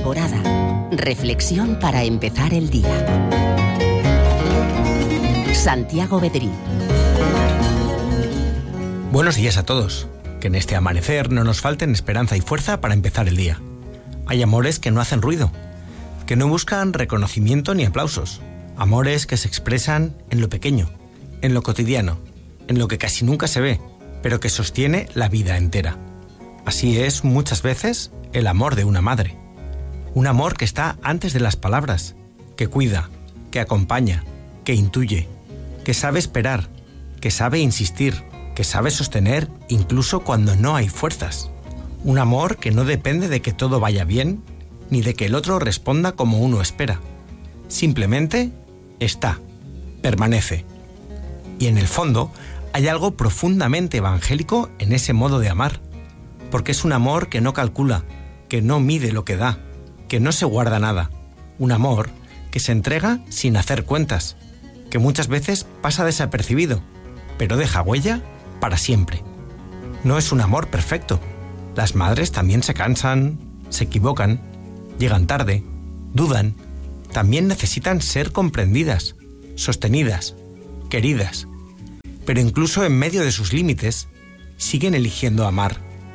temporada. Reflexión para empezar el día. Santiago Bedrí. Buenos días a todos. Que en este amanecer no nos falten esperanza y fuerza para empezar el día. Hay amores que no hacen ruido, que no buscan reconocimiento ni aplausos. Amores que se expresan en lo pequeño, en lo cotidiano, en lo que casi nunca se ve, pero que sostiene la vida entera. Así es muchas veces el amor de una madre. Un amor que está antes de las palabras, que cuida, que acompaña, que intuye, que sabe esperar, que sabe insistir, que sabe sostener incluso cuando no hay fuerzas. Un amor que no depende de que todo vaya bien, ni de que el otro responda como uno espera. Simplemente está, permanece. Y en el fondo hay algo profundamente evangélico en ese modo de amar, porque es un amor que no calcula, que no mide lo que da, que no se guarda nada. Un amor que se entrega sin hacer cuentas, que muchas veces pasa desapercibido, pero deja huella para siempre. No es un amor perfecto. Las madres también se cansan, se equivocan, llegan tarde, dudan. También necesitan ser comprendidas, sostenidas, queridas. Pero incluso en medio de sus límites, siguen eligiendo amar.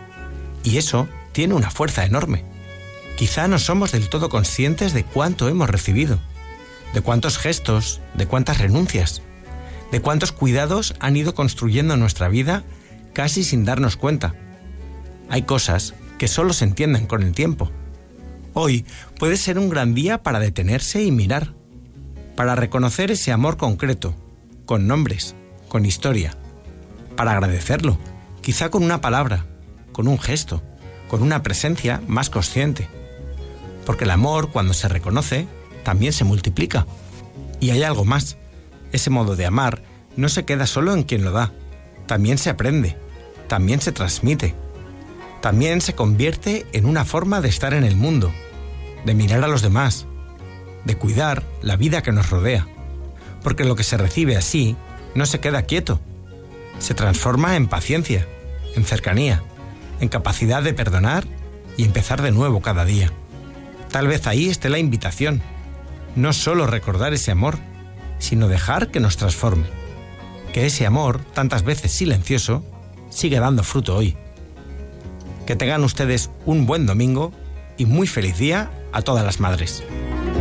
Y eso tiene una fuerza enorme. Quizá no somos del todo conscientes de cuánto hemos recibido, de cuántos gestos, de cuántas renuncias, de cuántos cuidados han ido construyendo nuestra vida casi sin darnos cuenta. Hay cosas que solo se entienden con el tiempo. Hoy puede ser un gran día para detenerse y mirar, para reconocer ese amor concreto, con nombres, con historia, para agradecerlo, quizá con una palabra, con un gesto, con una presencia más consciente. Porque el amor, cuando se reconoce, también se multiplica. Y hay algo más. Ese modo de amar no se queda solo en quien lo da, también se aprende, también se transmite, también se convierte en una forma de estar en el mundo, de mirar a los demás, de cuidar la vida que nos rodea, porque lo que se recibe así no se queda quieto, se transforma en paciencia, en cercanía, en capacidad de perdonar y empezar de nuevo cada día. Tal vez ahí esté la invitación, no solo recordar ese amor, sino dejar que nos transforme. Que ese amor, tantas veces silencioso, sigue dando fruto hoy. Que tengan ustedes un buen domingo y muy feliz día a todas las madres.